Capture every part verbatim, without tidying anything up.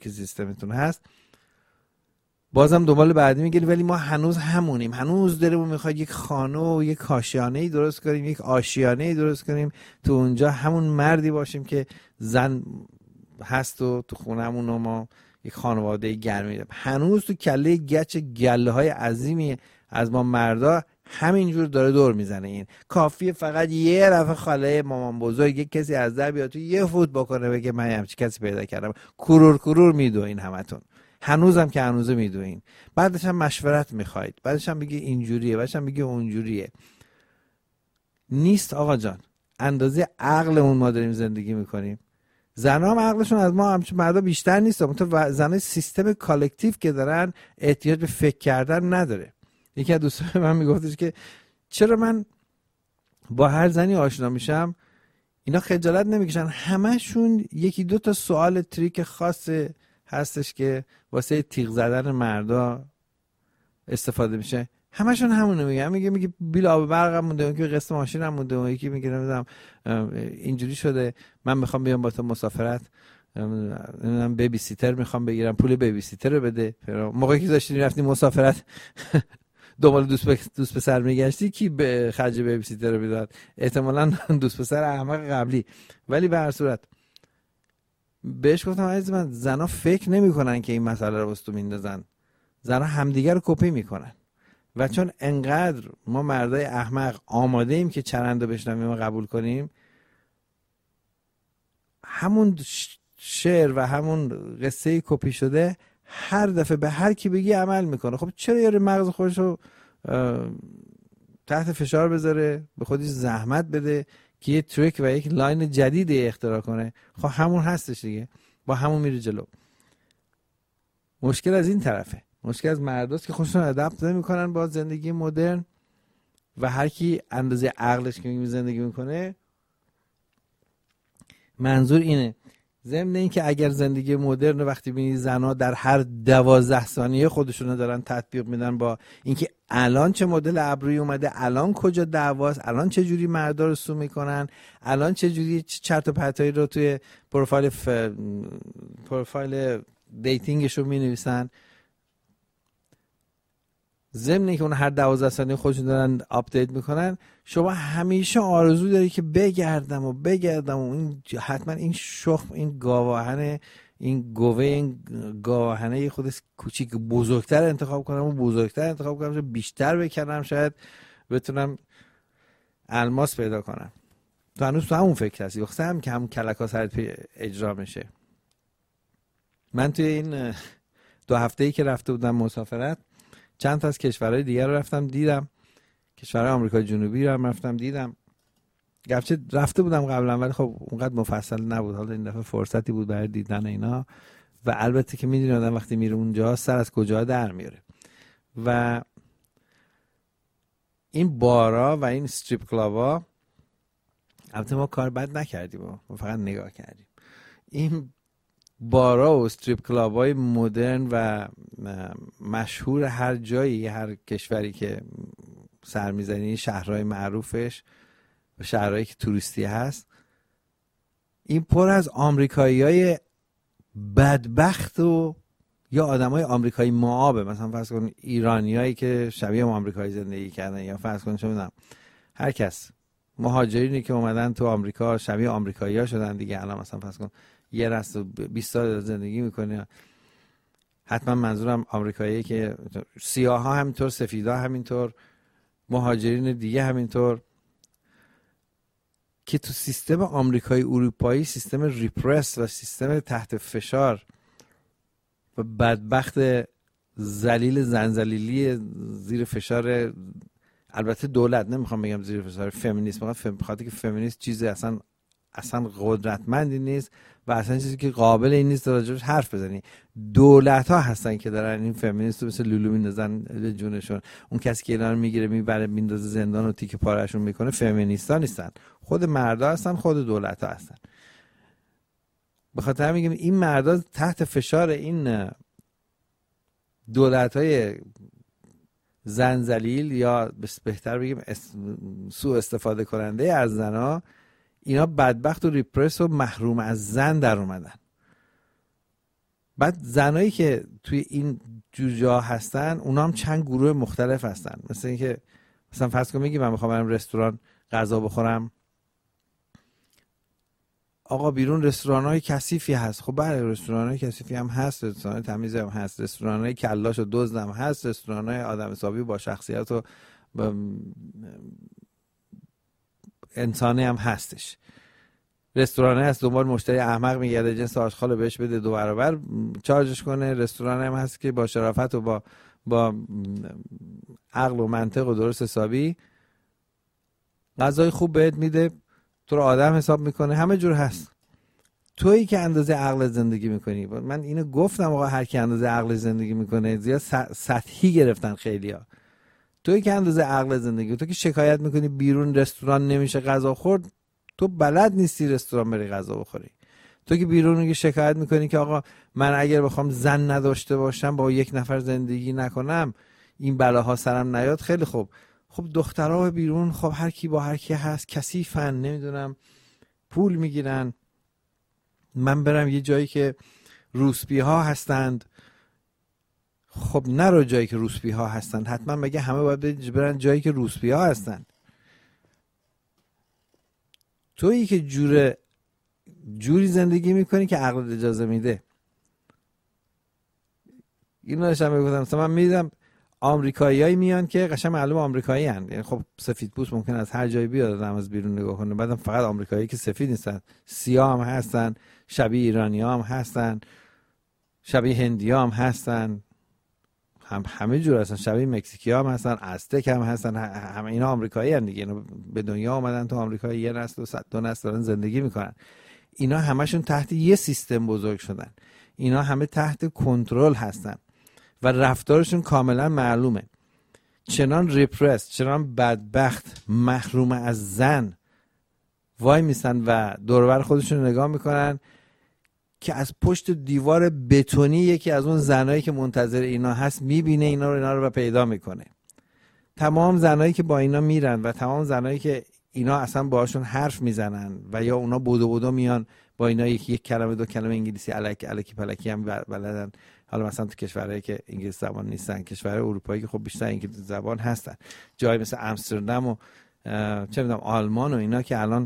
که سیستمتون هست، بازم دنبال بعدی میگیری، ولی ما هنوز همونیم، هنوز دلمون میخواد یک خانه و یک کاشیانه‌ای درست کنیم، یک آشیانه‌ای درست کنیم، تو اونجا همون مردی باشیم که زن هست و تو خونمون و ما یک خانواده گرمی داریم. هنوز تو کله گچ گله های عظیمی از ما مردا همینجور داره دور میزنه. این کافیه فقط یه رفع خاله مامان بزرگ یک کسی از در بیاد تو یه فوت بکنه بگه من همچی کسی پیدا کردم، کرور کرور میدوین همتون، هنوزم که هنوزه میدوین. بعدش هم مشورت میخواید، بعدش هم بگی اینجوریه، بعدش هم بگی اونجوریه. نیست آقا جان، اندازه عقلمون ما داریم زندگی میکنیم. زنها هم عقلشون از ما همچون مردا بیشتر نیست، منتها زنای سیستم کالکتیو که دارن احتیاج به فکر کردن نداره. یکی از دوستان من میگفتش که چرا من با هر زنی آشنا میشم اینا خجالت نمیکشن، همشون یکی دو تا سوال تریک خاص هستش که واسه تیغ زدن مردا استفاده میشه، همشون همونه میگه. میگه میگه بیل آب برقم مونده، اون که قسط ماشینم مونده، اون یکی میگه نمیدونم اینجوری شده من میخوام بیام با تو مسافرت، نمیدونم بیبی سیتر میخوام بگیرم، پول بیبی سیتر رو بده. موقعی که داشتی رفتی مسافرت دنبال دوست ب... دوست پسر میگشتی کی به خرج بیبی سیتر رو میداد؟ احتمالاً دوست پسر احمق قبلی. ولی به هر صورت بهش گفتم عزیز من، زنا فکر نمیکنن که این مسئله رو واسه تو میندازن، زنا همدیگه رو کپی میکنن. و چون انقدر ما مردای احمق آماده ایم که چرند رو بشنویم و قبول کنیم، همون شعر و همون قصه کپی شده هر دفعه به هر کی بگی عمل میکنه. خب چرا یاره مغز خودش رو تحت فشار بذاره، به خودش زحمت بده که یه تریک و یک لاین جدیدی اختراع کنه؟ خب همون هستش دیگه، با همون میره جلو. مشکل از این طرفه، مشکل از مرداست که خودشون ادپت نمیکنن با زندگی مدرن و هر کی اندازه عقلش که زندگی میکنه. منظور اینه، ضمن این که اگر زندگی مدرن وقتی ببینی زنها در هر دوازده ثانیه خودشونو دارن تطبیق میدن با اینکه الان چه مدل ابرویی اومده، الان کجا دعواست، الان چه جوری مردا رو سو میکنن، الان چه جوری چرت و پرتایی رو توی پروفایل ف... پروفایل دیتینگشون مینویسن، ضمن اینکه اون هر دوازده ثانیه خودشون دارن آپدیت میکنن، شما همیشه آرزو داری که بگردم و بگردم و این حتما این شخم، این گاواهن، این گوه، این گاواهنه خودش کوچیک بزرگتر انتخاب کنم و بزرگتر انتخاب کنم، بیشتر بکنم، شاید بتونم الماس پیدا کنم. تو هنوز تو همون فکر هستی، وقتی هم که همون کلکا سرت اجرا میشه. من توی این دو هفته‌ای که رفته بودم مسافرت چند تا از کشورهای دیگر رو رفتم دیدم، کشورهای آمریکای جنوبی رو هم رفتم دیدم. گرچه رفته بودم قبلا ولی خب اونقدر مفصل نبود، حالا این دفعه فرصتی بود برای دیدن اینا. و البته که میدونی آدم وقتی میره اونجا سر از کجا در میاره. و این بارا و این استریپ کلابا، البته ما کار بد نکردیم، ما فقط نگاه کردیم. این بارا و استریپ کلابای مدرن و مشهور هر جایی، هر کشوری که سر میزنی، شهرهای معروفش و شهرهایی که توریستی هست، این پر از آمریکایی‌های بدبخت و یا آدمای آمریکایی معابه. مثلا فرض کن ایرانیایی که شبیه آمریکایی زندگی کردن، یا فرض کن چه می‌دونم هر کس مهاجرینی که اومدن تو آمریکا شبیه آمریکایی‌ها شدن دیگه. الان مثلا فرض کن یه رست بیست سال زندگی میکنه، حتما منظورم آمریکایی که سیاه ها همینطور، سفیدا همینطور، مهاجرین دیگه همینطور، که تو سیستم آمریکایی اروپایی، سیستم ریپرس و سیستم تحت فشار و بدبخت ذلیل زنزلیلی زیر فشار، البته دولت، نمیخوام بگم زیر فشار فمینیسم، بخاطر که فمینیسم چیزی اصلا اصلا قدرتمندی نیست و اصلا چیزی که قابل این نیست راجبش حرف بزنی. دولت ها هستن که دارن این فمینیست رو مثل لولو میندازن به جونشون. اون کسی که اینا رو میگیره میبره میندازه زندان و تیکه پارهشون میکنه فمینیست ها نیستن، خود مردا هستن، خود دولت ها هستن. به خاطر همین میگم این مردا تحت فشار این دولت های زنجلیل، یا بهتر بگیم سوء استفاده کننده از زنا، اینا بدبخت و ریپرس و محروم از زن در اومدن. بعد زنایی که توی این جوجا هستن اونا هم چند گروه مختلف هستن. مثل اینکه مثلا فرض کن میگی من میخوام برم رستوران غذا بخورم، آقا بیرون رستوران‌های کثیفی هست. خب بله رستوران‌های کثیفی هم هست، رستوران‌های تمیزی هم هست، رستوران‌های کلاش و دزد هم هست، رستوران‌های آدم حسابی با شخصیت و با انسانی هم هستش. رستوران‌های هست دنبال مشتری احمق میگرده، جنس آشغال بهش بده دو برابر چارجش کنه. رستوران هم هست که با شرافت و با با عقل و منطق و درست حسابی غذای خوب بهت میده، تو رو آدم حساب میکنه. همه جور هست. تویی که اندازه عقل زندگی میکنی. من اینو گفتم آقا هر کی اندازه عقل زندگی میکنه. زیاد سطحی گرفتن خیلیا. تویی که اندازه عقل زندگی، تو که شکایت میکنی بیرون رستوران نمیشه غذا خورد، تو بلد نیستی رستوران بری غذا بخوری. تو که بیرون میگی شکایت میکنی که آقا من اگر بخوام زن نداشته باشم با یک نفر زندگی نکنم این بلاها سرم نیاد. خیلی خوب. خب دخترها بیرون خب هر کی با هر کی هست کثیفن، نمیدونم پول میگیرن. من برم یه جایی که روسپی ها هستند، خب نرو جایی که روسپی ها هستند. حتما مگه همه باید برن جایی که روسپی ها هستند؟ تویی که جور جوری زندگی میکنی که عقل اجازه میده. اینو داشتم میگفتم. مثلا من میدیدم آمریکاییایی میان که قشنگ معلوم آمریکایی ان، یعنی خب سفید پوست ممکن از هر جایی بیاد آدم از بیرون نگاه کنه، بعدم فقط آمریکایی که سفید نیستن، سیاه هم هستن، شبیه ایرانی هم هستن، شبیه هندی هم هستن، هم همه جور هستن، شبیه مکزیکی هم هستن، ازتک هم هستن. همه اینا آمریکایی ان دیگه. اینا به دنیا اومدن تو آمریکا یه نسل و صد دو نسل دارن زندگی میکنن. اینا همشون تحت یه سیستم بزرگ شدن. اینا همه تحت کنترل هستن و رفتارشون کاملا معلومه. چنان ریپرس، چنان بدبخت، محروم از زن وای میسن و دور و بر خودشون نگاه میکنن که از پشت دیوار بتونی یکی از اون زنایی که منتظر اینا هست میبینه اینا رو اینا رو و پیدا میکنه. تمام زنایی که با اینا میرن و تمام زنایی که اینا اصلا باهاشون حرف میزنن و یا اونا بودو بودو میان با اینا یک یک کلمه دو کلمه انگلیسی الکی الکی پلکی هم بلدن. حالا مثلا تو کشورهایی که انگلیسی زبان نیستن، کشورهای اروپایی که خب بیشتر انگلیسی زبان هستن، جایی مثل امستردام و چه میدونم آلمان و اینا که الان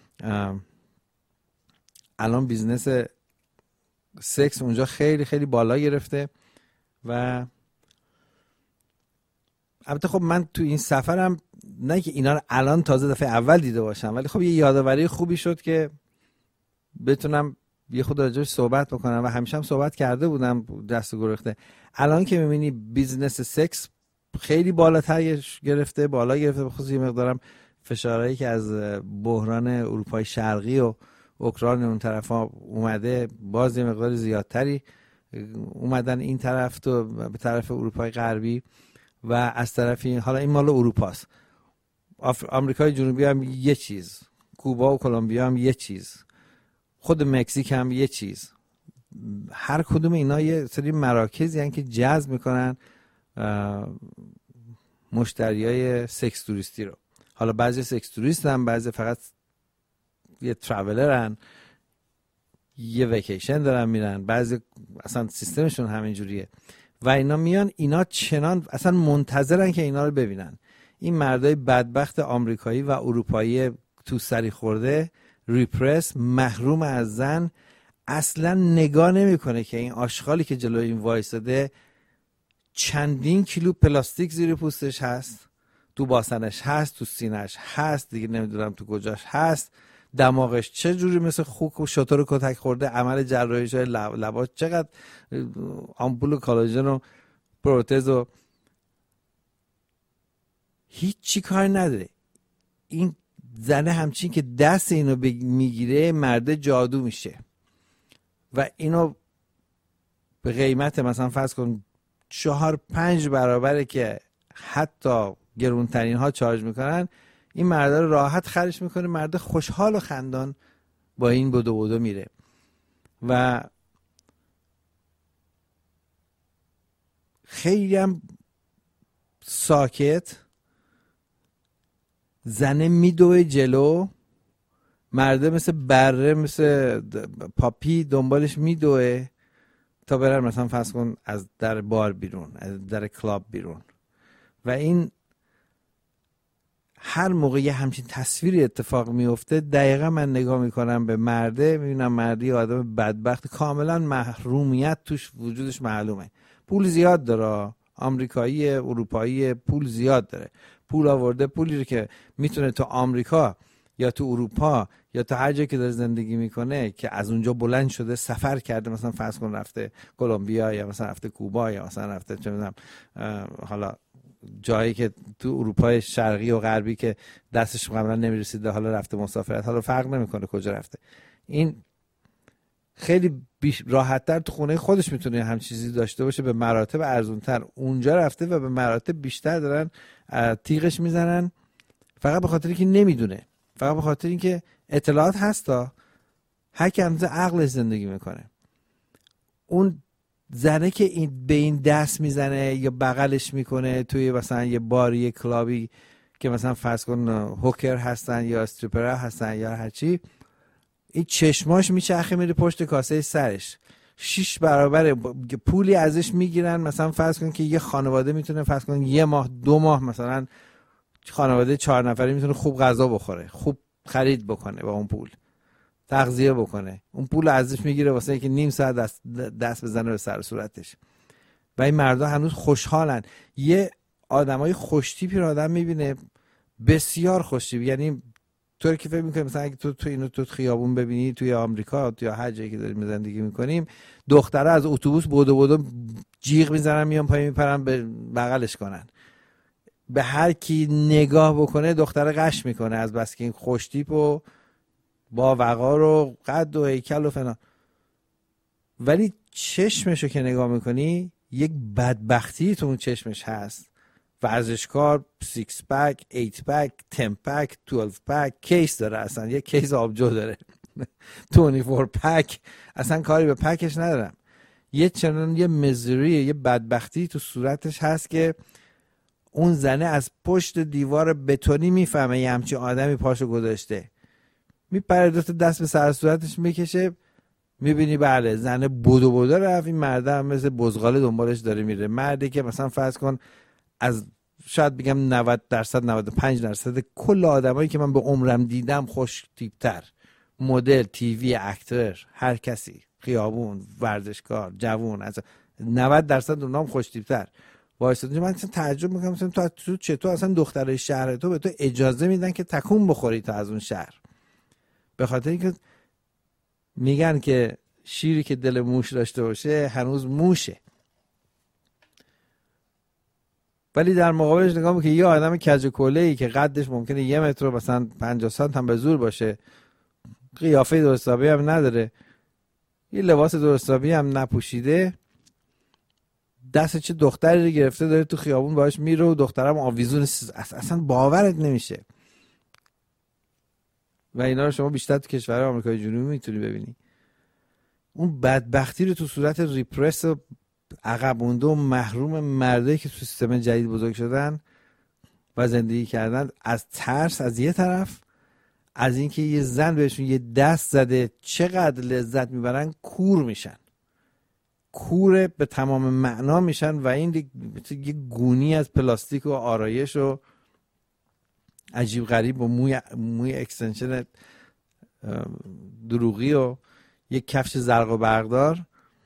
الان بیزنس سکس اونجا خیلی خیلی بالا گرفته. و البته خب من تو این سفرم نه که اینا رو الان تازه دفعه اول دیده باشم، ولی خب یه یادآوری خوبی شد که بتونم یه خود راجعش صحبت بکنم و همیشه هم صحبت کرده بودم دست گرفته. الان که میبینی بیزنس سکس خیلی بالاتر گرفته، بالا گرفته، بخصوص یه مقدارم فشارهایی که از بحران اروپای شرقی و اوکراین اون طرفا اومده باز یه مقدار زیادتری اومدن این طرف تو به طرف اروپای غربی و از طرفی حالا این مال اروپاست. آمریکای جنوبی هم یه چیز، کوبا و کلمبیا هم یه چیز، خود مکزیک هم یه چیز. هر کدوم اینا یه سری مراکزی هستن که جذب میکنن مشتریای سکس توریستی رو. حالا بعضی سکس توریست هم، بعضی فقط یه ترافلرن، یه ویکیشن دارن میرن، بعضی اصلا سیستمشون همینجوریه و اینا میان، اینا چنان اصلا منتظرن که اینا رو ببینن. این مردای بدبخت آمریکایی و اروپایی تو سری خورده، ریپرس، محروم از زن، اصلا نگاه نمیکنه که این آشغالی که جلوی این وایساده چندین کیلو پلاستیک زیر پوستش هست، تو باسنش هست، تو سینش هست، دیگه نمیدونم تو کجاش هست، دماغش چه جوری مثل خوک و شتر کتک خورده، عمل جراحیش لب، لباش چقدر آمپول کالاژن و پروتز و هیچ چی کار نداره. این زنه همچین که دست اینو میگیره مرد جادو میشه و اینو به قیمت مثلا فرض کن چهار پنج برابره که حتی گرونترین ها چارج میکنن، این مرد رو راحت خرج میکنه. مرد خوشحال و خندان با این بدو بدو میره و خیلی هم ساکت. زنه میدوه جلو، مرده مثل بره مثل پاپی دنبالش میدوه، تا برن مثلا فرض کن از در بار بیرون، از در کلاب بیرون. و این هر موقع یه همچین تصویری اتفاق میفته دقیقا من نگاه میکنم به مرده، میبینم مردی آدم بدبخت کاملا محرومیت توش وجودش معلومه. پول زیاد داره، آمریکایی اروپایی پول زیاد داره، پول آورده، پولی رو که میتونه تو آمریکا یا تو اروپا یا تا هر جایی که داره زندگی میکنه که از اونجا بلند شده سفر کرده، مثلا فرض کن رفته کلمبیا یا مثلا رفته کوبا یا مثلا رفته چه میدونم حالا جایی که تو اروپای شرقی و غربی که دستش قبلا نمیرسیده، حالا رفته مسافرت، حالا فرق نمیکنه کجا رفته، این خیلی راحت‌تر تو خونه خودش میتونه هم چیزی داشته باشه به مراتب ارزونتر. اونجا رفته و به مراتب بیشتر دارن تیغش میزنن، فقط به خاطر اینکه نمیدونه، فقط به خاطر اینکه اطلاعات هستا، هر کی اندازه عقلش زندگی میکنه. اون زنه که این به این دست میزنه یا بغلش میکنه توی مثلا یه باری، یه کلابی که مثلا فرض کن هوکر هستن یا استریپر هستن یا هرچی، این چشماش میچرخه میره پشت کاسه سرش، شش برابر پولی ازش میگیرن. مثلا فرض کن که یه خانواده میتونه فرض کن یه ماه دو ماه مثلا خانواده چهار نفری میتونه خوب غذا بخوره، خوب خرید بکنه، با اون پول تغذیه بکنه. اون پول ازش میگیره واسه اینکه نیم ساعت دست, دست بزنه به سر صورتش. و این مردا هنوز خوشحالن. یه آدمای خوشتیپی رو آدم میبینه، بسیار خوشتیپ، یعنی طوری که فکر میکنی مثلا اگه تو تو اینو تو خیابون ببینی توی آمریکا یا هر جایی که داریم زندگی میکنیم، دخترها از اتوبوس بودو بودو جیغ میزنن میان پایین میپرن به بغلش کنن. به هر کی نگاه بکنه دختره قش میکنه از بس که این خوشتیپ و با وقار و قد و هیکل و فلان. ولی چشمشو که نگاه میکنی یک بدبختی تو اون چشمش هست. ورزشکار، سیکس پک، ایت پک، تن پک، توالف پک، کیس داره، اصلا یه کیس آبجو داره توانی فور پک، اصلا کاری به پکش ندارم. یه چنان یه مزری، یه بدبختی تو صورتش هست که اون زنه از پشت دیوار بتونی میفهمه یه همچین آدمی پاشو گذاشته، میپره دوتا دست به سر صورتش میکشه، میبینی بله زنه بودو بودو رفت، این مرده هم مثل بزغاله دنبالش داره میره. مردی که مثلا فرض کن از شاید بگم نود درصد نود و پنج درصد کل آدمایی که من به عمرم دیدم خوش تیپتر، مدل، تیوی، اکتر، هر کسی، خیابون، ورزشکار، جوون، از نود درصد اونام خوش تیپتر وایسادن. من اصلا تعجب میکنم مثلا تو تو چطور اصلا دخترای شهر تو به تو اجازه میدن که تکون بخوری تا از اون شهر؟ به خاطر اینکه میگن که شیری که دل موش داشته باشه هنوز موشه. ولی در مقابلش نگاه میکنی یه آدم کج و کله‌ای که قدش ممکنه یه متر و مثلا پنجاه سانت هم به زور باشه، قیافه درستابی هم نداره، یه لباس درستابی هم نپوشیده، دست چه دختری رو گرفته داره تو خیابون باهاش میره و دخترم آویزون، اصلا باورت نمیشه. و اینا رو شما بیشتر تو کشورهای آمریکای جنوبی میتونی ببینی. اون بدبختی رو تو صورت ریپرس و عقب مونده و محروم مردایی که تو سیستم جدید بزرگ شدن و زندگی کردن از ترس از یه طرف، از اینکه یه زن بهشون یه دست زده چقدر لذت میبرن، کور میشن، کور به تمام معنا میشن. و این یه گونی از پلاستیک و آرایش و عجیب غریب و موی موی اکستنشن دروغی و یک کفش زرق و برقدار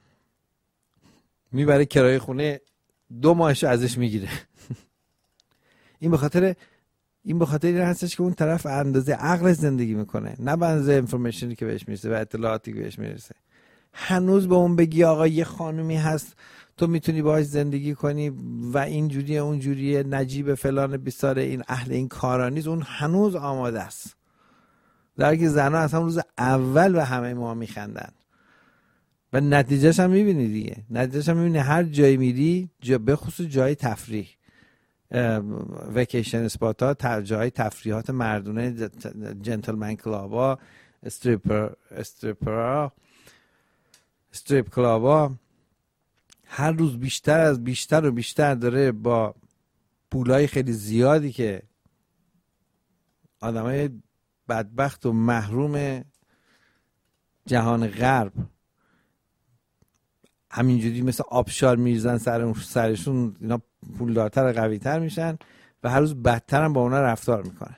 میبره کرایه خونه، دو ماهشو ازش میگیره. این به خاطر این به خاطر این هستش که اون طرف اندازه عقل زندگی میکنه، نه به اندازه انفورمیشنی که بهش میرسه و اطلاعاتی که بهش میرسه. هنوز به اون بگی آقا یه خانومی هست تو میتونی باهاش زندگی کنی و این جوریه اون جوریه، نجیب فلان بیساره، این اهل این کارا نیست، اون هنوز آماده است. در که زنها اصلا روز اول به همه ما میخندن و نتیجهش هم میبینی دیگه. نتیجهش هم میبینی هر جایی میری، جا به خصوص جای تفریح، ویکیشن اسپات ها، جای تفریحات مردونه، جنتلمن کلاب ها، استریپر استریپر استریپ کلاب ها، هر روز بیشتر از بیشتر و بیشتر داره با پولای خیلی زیادی که آدمای بدبخت و محروم جهان غرب همینجوری مثل آبشار میریزن سر سرشون، اینا پولدارتر و قوی‌تر میشن و هر روز بدتر هم با اونا رفتار میکنن.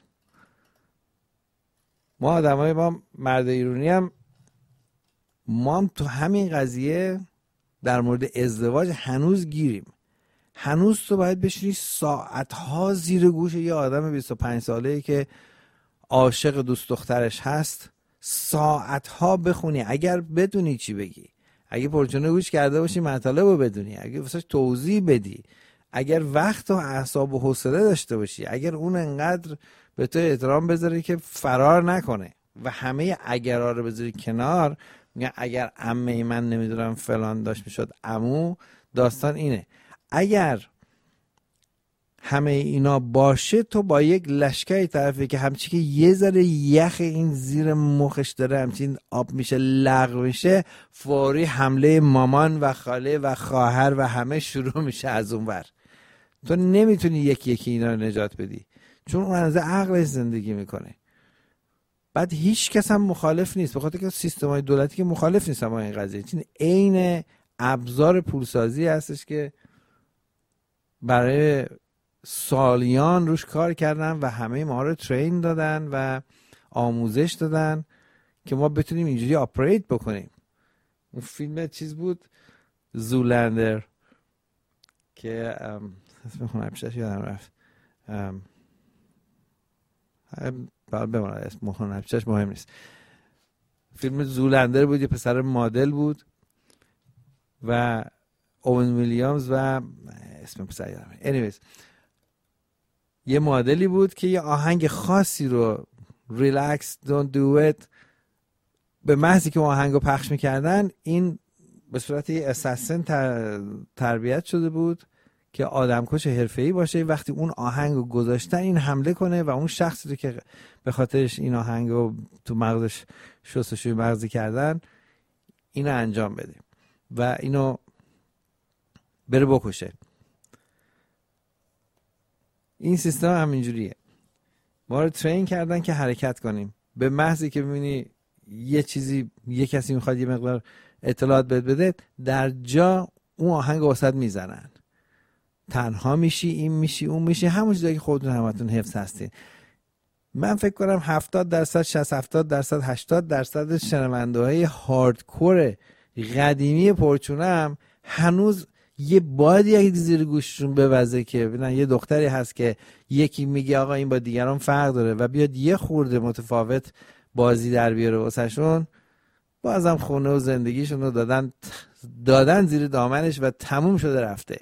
ما آدمای ما مرد ایرانی هم ما هم تو همین قضیه در مورد ازدواج هنوز گیریم. هنوز تو باید بشینی ساعتها زیر گوش یه آدم بیست و پنج ساله‌ای که عاشق دوست دخترش هست ساعتها بخونی اگر بدونی چی بگی، اگه پرچونه گوش کرده باشی مطالب رو بدونی، اگه واسه توضیح بدی، اگر وقت و اعصاب و حوصله داشته باشی، اگر اون انقدر به تو احترام بذاری که فرار نکنه و همه اگرها رو بذاری کنار. میگن اگر عمه من نمیدونم فلان داشت میشد عمو. داستان اینه اگر همه اینا باشه تو با یک لشکری طرفی که همچی که یه ذره یخ این زیر مخش داره همچین آب میشه لغو میشه، فوری حمله مامان و خاله و خواهر و همه شروع میشه از اون ور. تو نمیتونی یکی یکی اینا رو نجات بدی چون اون از عقلش زندگی میکنه. بعد هیچ کس هم مخالف نیست، به خاطر که سیستم‌های دولتی که مخالف نیست با این قضیه. این عین ابزار پولسازی هستش که برای سالیان روش کار کردن و همه ما رو ترین دادن و آموزش دادن که ما بتونیم اینجوری آپریت بکنیم. اون فیلم چیز بود زولندر که اسم هنرپیشه‌اش یادم رفت، باید بماند اسم هنرپیشه‌اش مهم نیست. فیلم زولندر بود، یه پسر مدل بود و اوون ویلیامز و اسم پسر یادم anyways یه مدلی بود که یه آهنگ خاصی رو relax don't do it به محضی که آهنگ رو پخش میکردن این به صورت یه اساسن تر... تربیت شده بود که آدمکش حرفه‌ای باشه. وقتی اون آهنگ رو گذاشتن این حمله کنه و اون شخصی رو که به خاطرش این آهنگ رو تو مغزش شستشوی مغزی کردن اینو انجام بده و اینو بره بکشه. این سیستم همینجوریه. ما رو ترین کردن که حرکت کنیم. به محضی که ببینی یه چیزی یه کسی میخواد یه مقدار اطلاعات بهت بده در جا اون آهنگ واسط میزنن، تنها میشی، این میشی، اون میشی، همون چیزایی که خودتون همتون حفظ هستین. من فکر کنم هفتاد درصد شصت هفتاد درصد هشتاد درصد شنونده های هاردکور قدیمی پرچونه هم هنوز یه بادی اگه زیر گوششون بوزه که ببینن یه دختری هست که یکی میگه آقا این با دیگران فرق داره و بیاد یه خورده متفاوت بازی در بیاره واسهشون، بازم خونه و زندگیشون رو دادن دادن زیر دامنش و تموم شده رفته.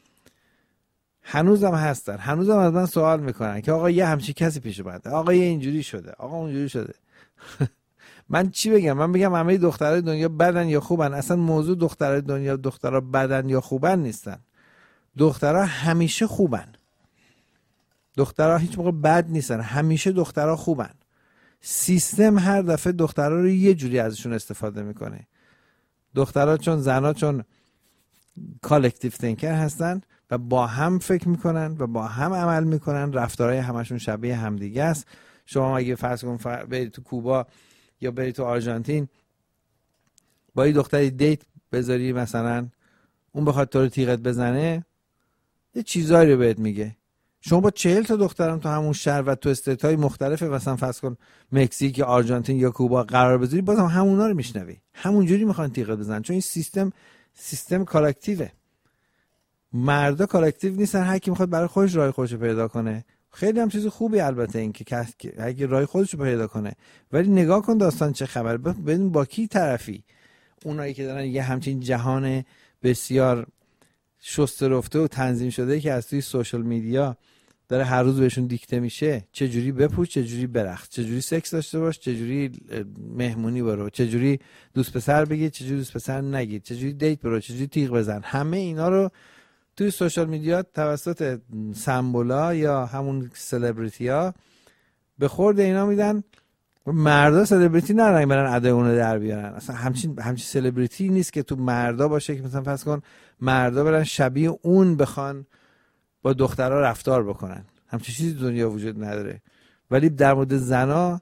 هنوزم هستن، هنوزم از من سوال میکنن که آقا یه همچی کسی پیش اومده، آقا یه اینجوری شده، آقا اونجوری شده. من چی بگم؟ من بگم همه دخترای دنیا بدن یا خوبن؟ اصلا موضوع دخترای دنیا دخترها بدن یا خوبن نیستن. دخترها همیشه خوبن، دخترها هیچ موقع بد نیستن، همیشه دخترها خوبن. سیستم هر دفعه دخترها رو یه جوری ازشون استفاده میکنه. دخترها چون زنها چون کالکتیو تینکر هستن و با هم فکر میکنن و با هم عمل میکنن، رفتارهای همشون شبیه همدیگه است. شما اگه فرض کن فر... برید تو کوبا یا برید تو آرژانتین با یه دختری دیت بذاری، مثلا اون بخواد تو رو تیغت بزنه یه چیزایی رو بهت میگه. شما با چهل تا دخترم تو همون شهر و تو استیت‌های مختلفه، مثلا فرض کن مکزیک یا آرژانتین یا کوبا قرار بذاری، بازم همونا رو میشنوی، همونجوری میخوان تیغت بزنن. چون این سیستم سیستم کالکتیوه. مردا کالکتیو نیستن، هر کی میخواد برای خودش راه خودش رو پیدا کنه. خیلی هم چیز خوبی البته این که هر کی راه خودش رو پیدا کنه، ولی نگاه کن داستان چه خبر، ببین با کی طرفی. اونایی که دارن یه همچین جهان بسیار شسته رفته و تنظیم شده که از توی سوشال میدیا داره هر روز بهشون دیکته میشه، چه جوری بپوش، چه جوری برخت، چه جوری سکس داشته باش، چه جوری مهمونی برو، چه جوری دوست پسر بگید، چه جوری دوست پسر نگید، چه جوری دیت برو، چه جوری تیغ بزن. همه اینا رو توی سوشال میدیا توسط سمبولا یا همون سلبریتی‌ها به خورد اینا میدن. مردا سلبریتی نرن برن ادای اون رو در بیارن. اصلا همچین همچین سلبریتی نیست که تو مردا باشه که مثلا فرض کن مردا برن شبیه اون بخوان با دخترها رفتار بکنن. همچین چیزی دنیا وجود نداره. ولی در مورد زنا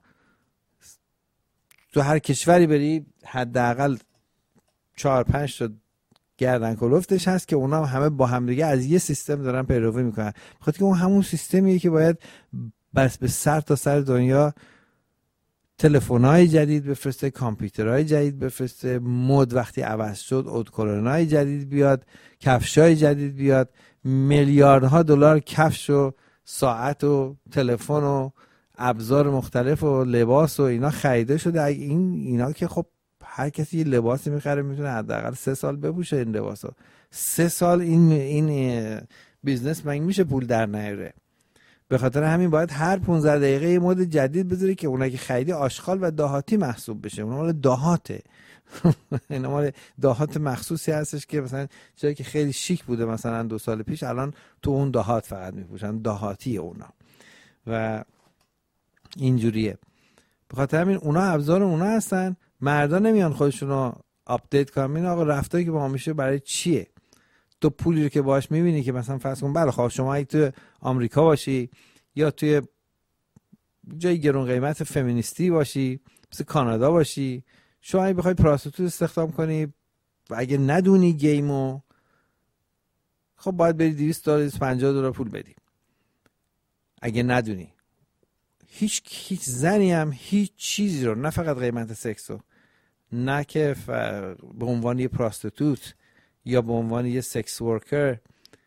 تو هر کشوری بری حداقل چهار پنج تا گردن کلفتش هست که اونا همه با همدیگه از یه سیستم دارن پیروی میکنن، بخاطر که اون همون سیستمیه که باید بس به سر تا سر دنیا تلفن‌های جدید بفرسته، کامپیوترهای جدید بفرسته، مد وقتی عوض شد اودکلونای جدید بیاد، کفشای جدید بیاد، میلیاردها دلار کفش و ساعت و تلفن و ابزار مختلف و لباس و اینا خریده شده. این اینا که خب هر کسی یه لباسی میخره میتونه حداقل سه سال بپوشه این لباسو. سه سال این این بیزنس من میشه پول در نیاره. به خاطر همین باید هر پانزده دقیقه یه مد جدید بذاری که اونایی که خریدی آشغال و دهاتی محسوب بشه. اون مال دهاته. اینا مال دهات مخصوصی هستش که مثلا جایی که خیلی شیک بوده مثلا دو سال پیش الان تو اون دهات فقط میپوشن، دهاتی اونا و اینجوریه. به خاطر همین اونا ابزار اونا هستن. مردا نمیان خودشونو آپدیت کنن. آقا رفتاری که با ما میشه برای چیه؟ تو پولی رو که باهاش میبینی که مثلا فرض کن بله خب شما اگه تو آمریکا باشی یا توی جای گرون قیمت فمینیستی باشی مثل کانادا باشی، شما اگه بخوای پراستیتوت استخدام کنی و اگه ندونی گیمو، خب باید بری دویست دلار دویست و پنجاه دلار پول بدی. اگه ندونی هیچ هیچ زنی هم هیچ چیزی رو، نه فقط قیمت سکسو، نه که به عنوان یه پراستیتوت یا به عنوان یه سکس ورکر،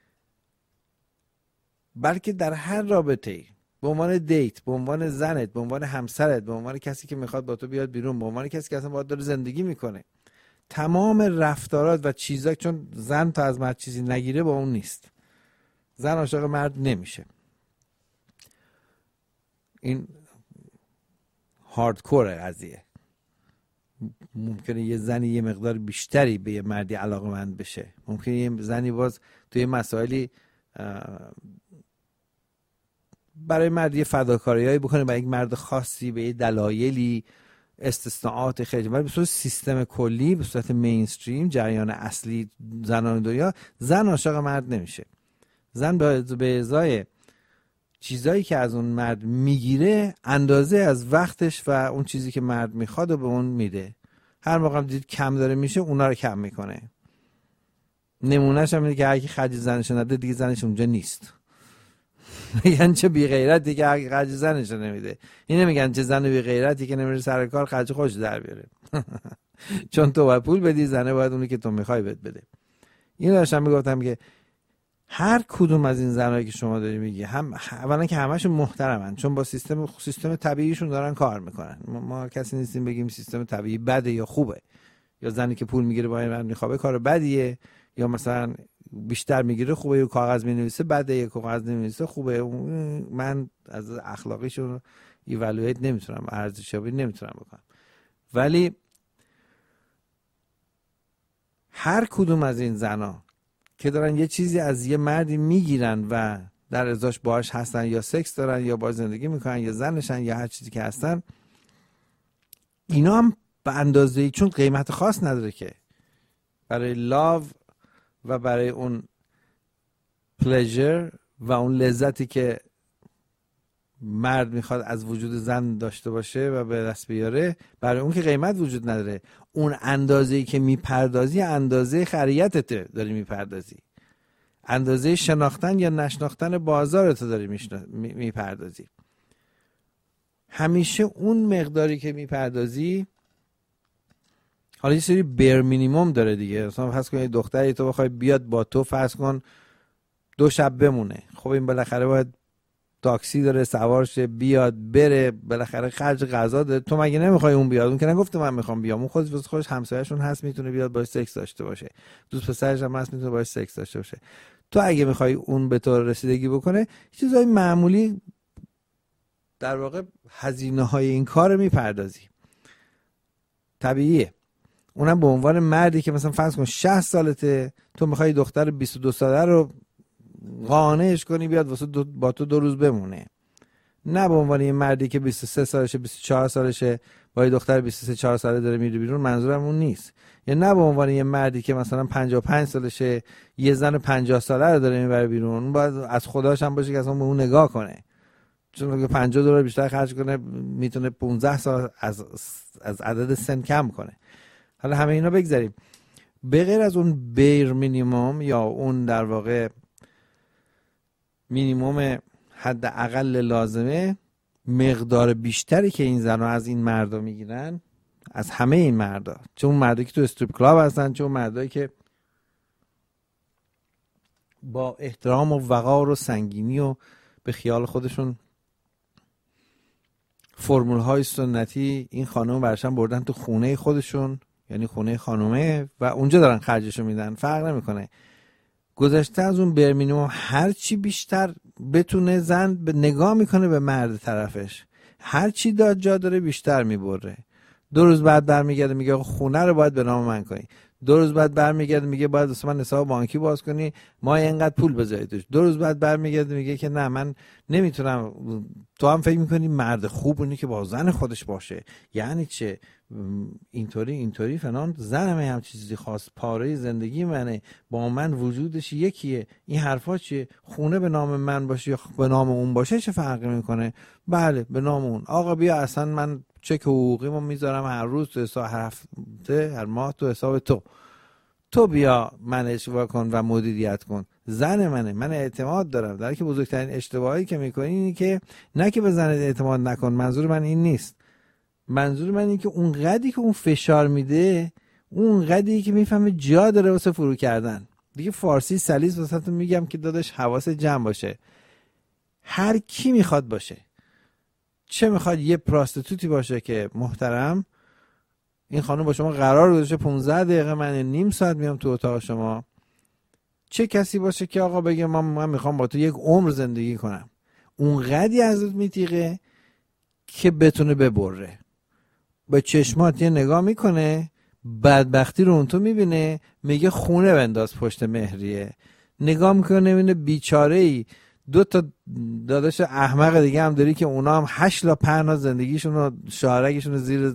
بلکه در هر رابطه‌ای به عنوان دیت، به عنوان زنت، به عنوان همسرت، به عنوان کسی که میخواد با تو بیاد بیرون، به عنوان کسی که اصلا باهات داره زندگی میکنه، تمام رفتارات و چیزا، چون زن تا از مرد چیزی نگیره با اون نیست. زن عاشق مرد نمیشه. این هاردکوره قضیه. ممکنه یه زنی یه مقدار بیشتری به یه مردی علاقه‌مند بشه، ممکنه یه زنی باز توی مسائلی برای مرد یه فداکاریایی بکنه برای یک مرد خاصی به یه دلایلی، استثناءات خیلی، ولی به صورت سیستم کلی، به صورت مینستریم، جریان اصلی زنان دنیا، زن عاشق مرد نمیشه. زن به ازای چیزایی که از اون مرد میگیره اندازه از وقتش و اون چیزی که مرد میخواد و به اون میده. هر موقع دید کم داره میشه اونا رو کم میکنه. نمونهش هم اینه که هر کی خرج زنش نده دیگه زنش اونجا نیست. میگن چه بی غیرتی که هر کی خرج زنش نمیده. این نمیگن چه زن بی غیرتی که نمیره سر کار خرج خوش در بیاره. چون تو باید پول بدی، زنه باید اونی که تو میخوای بهت بده. اینو داشتم میگفتم که هر کدوم از این زنایی که شما داری میگی، هم اولا که همشون محترمن چون با سیستم سیستم طبیعیشون دارن کار میکنن. ما, ما کسی نیستیم بگیم سیستم طبیعی بده یا خوبه، یا زنی که پول میگیره با این میخوابه کار بدیه، یا مثلا بیشتر میگیره خوبه، یا کاغذ مینویسه بده، یا کاغذ نمی‌نویسه خوبه. من از اخلاقیشون ایوالویت نمیتونم، ارزشیابی نمیتونم بکنم. ولی هر کدوم از این زنا که دارن یه چیزی از یه مردی میگیرن و در ازاش باهاش هستن، یا سکس دارن یا باهاش زندگی میکنن یا زنشن یا هر چیزی که هستن، اینا هم به اندازه‌ای، چون قیمت خاص نداره که برای لاو و برای اون پلژر و اون لذتی که مرد میخواد از وجود زن داشته باشه و به دست بیاره، برای اون که قیمت وجود نداره. اون اندازه‌ای که میپردازی اندازه خریتته داری میپردازی، اندازه شناختن یا نشناختن بازارت داری میشنا... میپردازی. همیشه اون مقداری که میپردازی، حالا یه سری بیر مینیمم داره دیگه. مثلا فرض کن یه دختری تو بخوای بیاد با تو فرض کن دو شب بمونه، خب این بالاخره باید تاکسی داره، سوار شه، بیاد بره، بالاخره خرج غذا داره. تو مگه نمیخوای اون بیاد؟ اون که نگفته من میخوام بیام، اون خودش واسه خودش همسایه‌شون هست میتونه بیاد باهاش سکس داشته باشه، دوست پسرش هم هست میتونه باهاش سکس داشته باشه. تو اگه میخوای اون به تو رسیدگی بکنه، چیزای معمولی در واقع هزینه‌های این کار میپردازی. طبیعیه. اونم به عنوان مردی که مثلا فرض کن شصت سالته، تو میخوای دختر بیست و دو ساله رو قانعش کنی بیاد واسه دو با تو دو روز بمونه، نه به عنوان یه مردی که بیست و سه سالشه، بیست و چهار سالشه، با یه دختر بیست و سه چهار ساله داره میره بیرون. منظورم اون نیست. یا نه به عنوان یه مردی که مثلا پنجاه و پنج سالشه، یه زن پنجاه ساله رو داره میبره بیرون. اون باید از خداش هم باشه که اصلا به اون نگاه کنه، چون اگه پنجاه دلار بیشتر خرج کنه میتونه پانزده سال از از عدد سن کم کنه. حالا همه اینا بگذاریم. به غیر از اون بیر مینیمم یا اون در واقع مینیمم حد اقل لازمه، مقدار بیشتری که این زنها از این مردا میگیرن، از همه این مردا، چه اون مردایی که تو استریپ کلاب هستن، چه اون مردایی که با احترام و وقار و سنگینی و به خیال خودشون فرمول های سنتی این خانم برشن بردن تو خونه خودشون، یعنی خونه خانومه، و اونجا دارن خرجشو میدن. فرق نمیکنه. گذشته از اون برمینیمم هر چی بیشتر بتونه زن به نگاه میکنه به مرد طرفش، هر چی داد جا داره بیشتر میبره. دو روز بعد برمیگرده میگه خونه رو باید به نام من کنی. دو روز بعد برمیگرده میگه باید واسه من حساب بانکی باز کنی، ما اینقدر پول بذاری توش. دو روز بعد برمیگرده میگه که نه من نمیتونم. تو هم فکر میکنی مرد خوب اونی که با زن خودش باشه، یعنی چه اینطوری اینطوری فلان، زنم هم چیزی خاص، پاره زندگی منه، با من وجودش یکیه، این حرفا چیه؟ خونه به نام من باشه یا به نام اون باشه چه فرقی میکنه؟ بله به نام اون. آقا بیا اصلا من چک حقوقیمو میذارم هر روز تو حساب، هر هفته هر ماه تو حساب تو تو بیا منش کن و مدیریت کن. زن منه، من اعتماد دارم. در که بزرگترین اشتباهی که میکنی اینه که نه که به زنت اعتماد نکن، منظور من این نیست. منظور من اینه که اون قدری که اون فشار میده، اون قدری که میفهمه جا داره واسه فرو کردن. دیگه فارسی سلیس واسهتون میگم که داداش حواس جمع باشه. هر کی میخواد باشه، چه میخواد یه پراستیتوتی باشه که محترم، این خانم با شما قرار گذاشته پانزده دقیقه من نیم ساعت میام تو اتاق شما، چه کسی باشه که آقا بگه من من میخوام با تو یک عمر زندگی کنم، اون قدری ازت میتیقه که بتونه ببره. به چشمات یه نگاه میکنه، بدبختی رو اون تو میبینه، میگه خونه بنداز پشت مهریه. نگاه میکنه میبینه بیچاره ای دو تا داداش احمق دیگه هم داری که اونا هم هشت لا پهنا زندگیشون رو، شارگشون رو زیر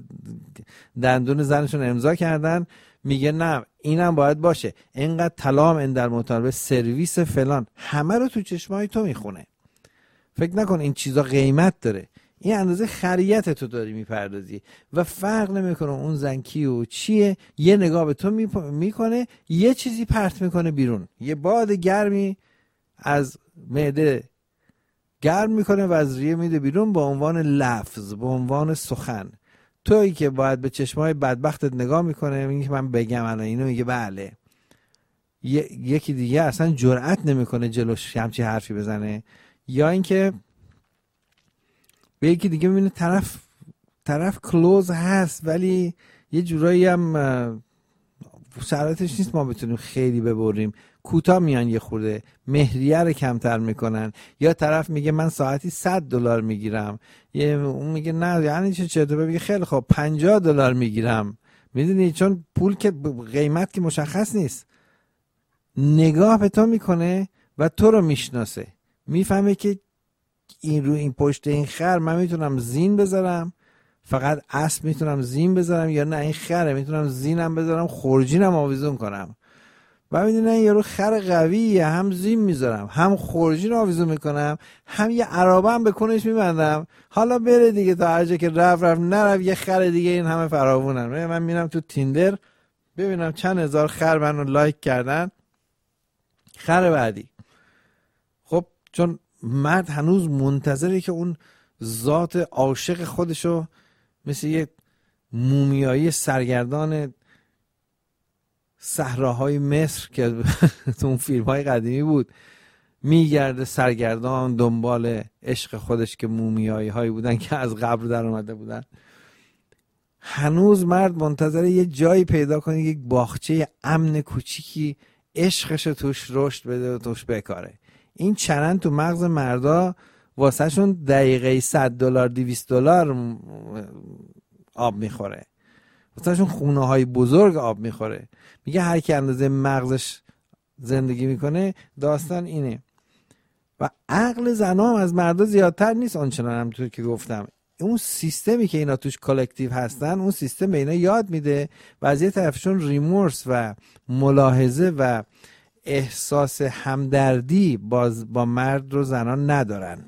دندون زنشون امضا کردن. میگه نه اینم باید باشه، اینقدر طلا هم در مطالبه سرویس فلان، همه رو تو چشمای تو میخونه. فکر نکن این چیزا قیمت داره. این اندازه خریت تو داری میپردازی و فرق نمیکنه اون زن کی و چیه. یه نگاه به تو میکنه، یه چیزی پرت میکنه بیرون، یه باد گرمی از معده گرم میکنه و از ریه میده بیرون به عنوان لفظ، به عنوان سخن. تویی که باید به چشمای بدبختت نگاه میکنه، میگه من بگم الان اینو، میگه بله. ی- یکی دیگه اصلا جرئت نمیکنه جلوش همچی حرفی بزنه. یا اینکه به یکی دیگه میبینه طرف طرف کلوز هست ولی یه جورایی هم شرایطش نیست ما بتونیم خیلی ببریم، کوتاه میان یه خورده، مهریه رو کمتر میکنن. یا طرف میگه من ساعتی صد دلار میگیرم، یه اون میگه نه یعنی چه چطور، میگه خیلی خب پنجاه دلار میگیرم. میدونی چون پول که قیمت که مشخص نیست، نگاه به تو میکنه و تو رو میشناسه، میفهمه که این رو این پشت این خر من میتونم زین بذارم، فقط اسب میتونم زین بذارم، یا نه این خره میتونم زینم بذارم خورجینم آویزون کنم. و میدونن این یارو خر قویه، هم زین میذارم هم خورجین آویزون میکنم، هم یه عرابه هم به کنش میبندم، حالا بره دیگه تا هر جا که رفت رفت، نرفت یه خر دیگه این همه فراوونن. من میرم تو تیندر ببینم چند هزار خر منو لایک کردن، خر بعدی. خب چون مرد هنوز منتظره که اون ذات عاشق خودشو مثل یه مومیایی سرگردان صحراهای مصر که تو اون فیلم های قدیمی بود میگرده سرگردان دنبال عشق خودش که مومیایی هایی بودن که از قبر در اومده بودن، هنوز مرد منتظره یه جایی پیدا کنه، یک باغچه امن کوچیکی عشقش توش رشد بده و توش بکاره. این چرند تو مغز مردا واسه شون دقیقه صد دلار دویست دلار آب میخوره، واسه شون خونه های بزرگ آب میخوره. میگه هر کی اندازه مغزش زندگی میکنه، داستان اینه. و عقل زنا هم از مردا زیادتر نیست آنچنان، همونطور که گفتم. اون سیستمی که اینا توش کلکتیو هستن، اون سیستم به اینا یاد میده و از یه طرفشون ریمورس و ملاحظه و احساس همدردی باز با مرد رو زنان ندارن.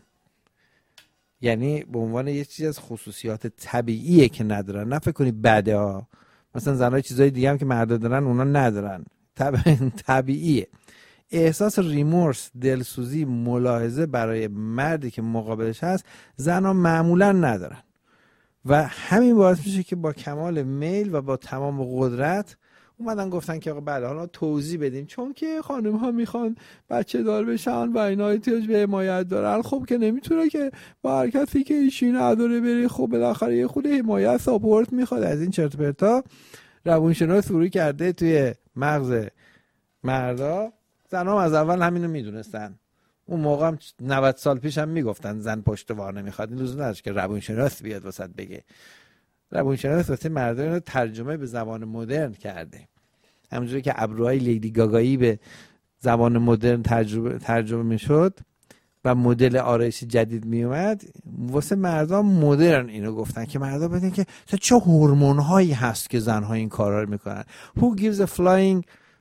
یعنی به عنوان یه چیز از خصوصیات طبیعیه که ندارن. نه فکر کنی بده ها، مثلا زنای چیزای دیگه هم که مردا دارن اونا ندارن. طب... طبیعیه. احساس ریمورس، دلسوزی، ملاحظه برای مردی که مقابلش هست زنها معمولا ندارن و همین باعث میشه که با کمال میل و با تمام قدرت اومدن گفتن که آقا بله حالا توضیح بدیم چون که خانم ها میخوان بچه دار بشن و اینا احتیاج به حمایت دارن. خب که نمیتونه که با حرکتی که ایشی نداره بری، خب بالاخره یه خود حمایت ساپورت میخواد. از این چرت و پرتا روانشناس شروع کرده توی مغز مردا. زنها از اول همینو میدونستن. اون موقع هم نود سال پیش هم میگفتن زن پشتوار نمیخواد. این لزوم نداشت که روانشناس بیاد واسط بگه. روانشناس واسه مردان رو ترجمه به زبان مدرن کرده. همونجوری که ابروهای لیدی گاگایی به زبان مدرن ترجمه ترجمه میشد و مدل آرایشی جدید میومد، واسه مردان مدرن اینو گفتن که مردا بدین که چه هورمون هایی هست که زنها این کارا رو میکنن. Who gives a flying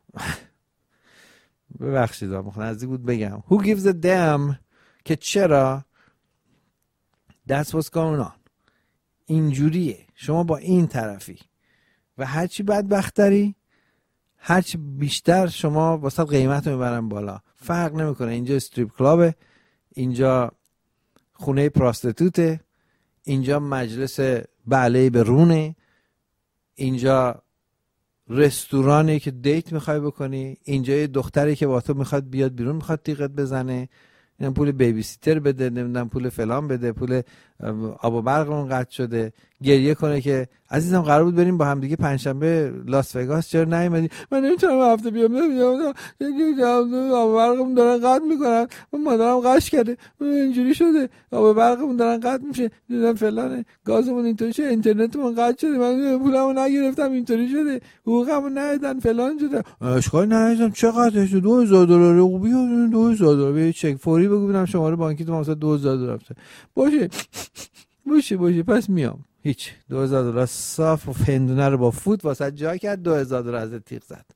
ببخشید آقا نزدیک بود بگم Who gives a damn که چرا That's what's going on. اینجوریه. شما با این طرفی و هرچی بدبختری هرچی بیشتر شما واسه قیمت رو میبرن بالا. فرق نمیکنه اینجا استریپ کلابه، اینجا خونه پراستیتوته، اینجا مجلس بعله به رونه، اینجا رستورانی که دیت میخوای بکنی، اینجا یه دختری که با تو میخواد بیاد بیرون میخواد تیغت بزنه، این پول بیبی سیتر بده، نمیدونم پول فلان بده، پول آب و برقمون قطع شده، گریه کنه که عزیزم قرار بود بریم با هم دیگه پنجشنبه لاس وگاس چرا نیومدی؟ من نمیتونم هفته بیام نمیام آب و برقمون دارن قطع میکنن، من مادرم قش کرده اینجوری شده، آب و برقمون دارن قطع میشه، دیدم فلانه، گازمون اینطوری شده، اینترنتمون قطع شده، من پولمو نگرفتم اینطوری شده، حقوقمو ندادن فلان شده. اشکال نداشتم چقدرش دو هزار دلار خوبی دو هزار دلار یه چک فوری بگو ببینم شماره بانکی تو مثلا دو هزار دلار باشه باشه باشه پس میام. هیچ دو هزار دلار صاف و فندونه رو با فوت واسه جا کرد، دو هزار دلار از تیغ زد.